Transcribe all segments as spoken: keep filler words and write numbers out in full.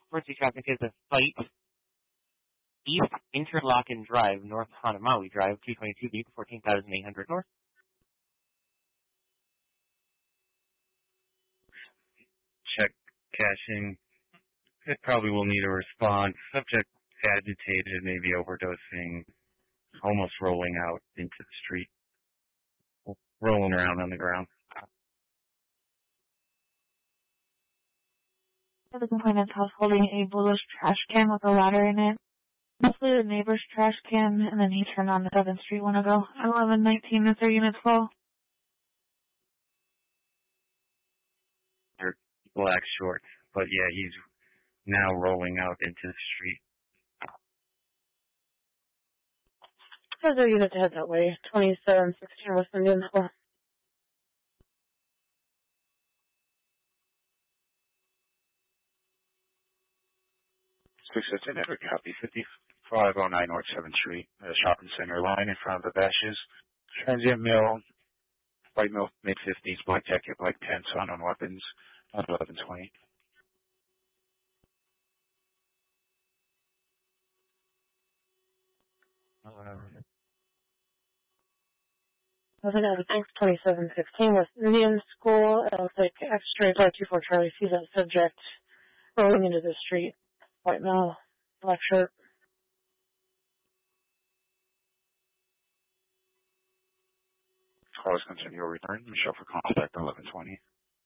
Emergency traffic is a fight. East Interlochen Drive, North Hanamaui Drive, two twenty-two B, fourteen thousand eight hundred North. Check caching. It probably will need a response. Subject agitated, maybe overdosing, almost rolling out into the street, rolling around on the ground. The complainant's house holding a bluish trash can with a ladder in it. Mostly the neighbor's trash can, and then he turned on the seventh Street one ago. eleven nineteen and thirty units full. They're black shorts, but yeah, he's now rolling out into the street. Further units head that way. twenty-seven sixteen West Indian School. six fifteen Edward, copy. fifty-five oh nine North seventh Street, uh, shopping center line in front of the Bashes. Transient mill, white mill, mid fifties, black jacket, black pants on on weapons, on eleven twenty. Um, I think that was twenty-seven sixteen West Indian School. It looks like X-ray five two four Charlie sees that subject rolling into the street. White male, black shirt. Call is continue your return. Michelle for contact eleven twenty.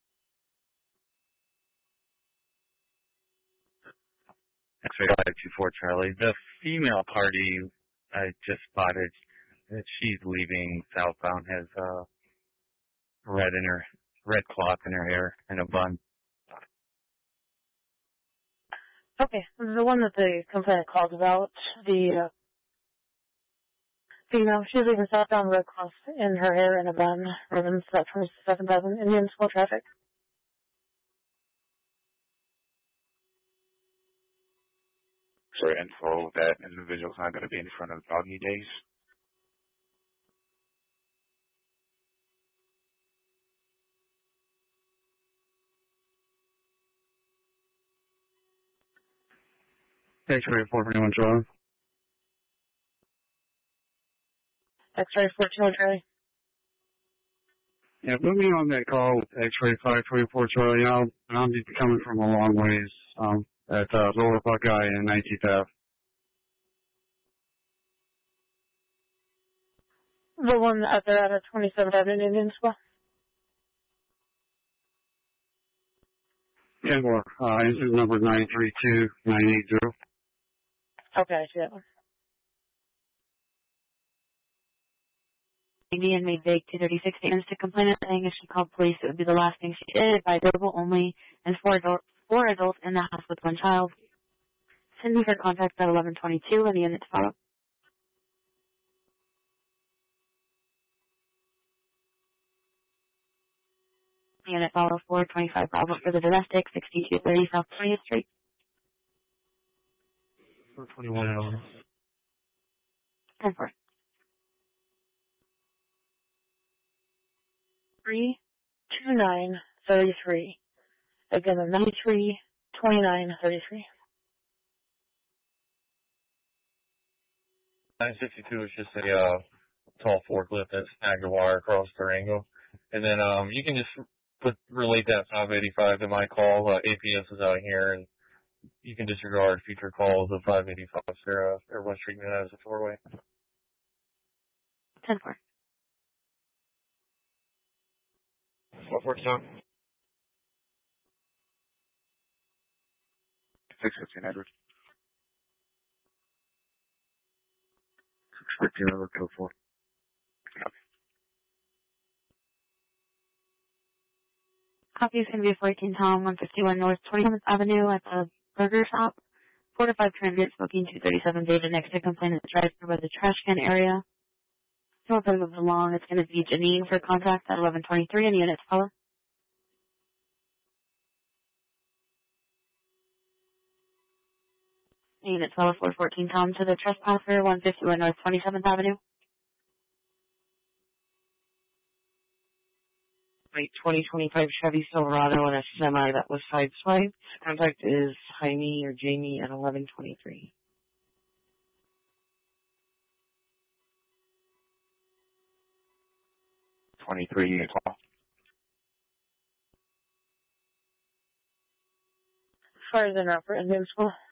X-ray five two four Charlie. The female party I just spotted that she's leaving southbound has uh, red in her red cloth in her hair and a bun. Okay, the one that the complainant called about, the uh, female, she's leaving southbound, red cloth in her hair and a bun. Ribbons, about twenty-seven thousand Indian School traffic. Sorry, info that individual's not going to be in front of Doggy Days. X-ray four twenty-one Charlie. X-ray four two one Charlie. Yeah, put me on that call with X-ray five twenty-four Charlie. I'll, I'll be coming from a long ways um, at uh, Lower Buckeye and nineteenth Avenue. The one out there at twenty-seventh Avenue Indian School. ten four. Uh, engine number nine three two nine eight zero. Okay, I see that one. Indian made vague two thirty-six statements to complainant saying if she called police, it would be the last thing she did by verbal only, and four, adult, four adults in the house with one child. Sending her contacts at eleven twenty-two and the unit to follow. The unit follow four twenty-five Bravo for the domestic, sixty-two thirty South twentieth Street. four twenty-one L. ten four. three two nine thirty-three. Again, the ninety-three twenty-nine thirty-three. nine sixty-two is just a uh, tall forklift that snagged a wire across Durango. And then um, you can just put relate that five eighty-five to my call. Uh, A P S is out here, and you can disregard future calls of five eighty-five Sarah or West treatment as a four-way. ten four. What for time? six fifteen Edward. six fifteen Edward, code four. Copy. Copy is going to be fourteen Tom, one fifty-one North twenty-seventh Avenue at the burger shop. four to five transient smoking, two thirty-seven David next to complainant drive through by the trash can area. So if I move along, it's going to be Janine for contact at eleven twenty-three and the unit to follow. Unit follow four fourteen Tom to the trespasser, one fifty-one North twenty-seventh Avenue. White twenty twenty-five Chevy Silverado and a semi that was sideswiped. Contact is Jaime or Jamie at eleven twenty-three. twenty-three, you call. Fire the Upper Indian School.